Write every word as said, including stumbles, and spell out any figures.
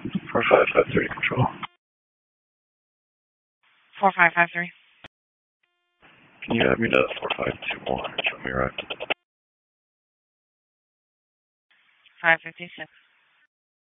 four five five three, control. four five five three. Can you add me to four five two one? Show me right. five fifty-six.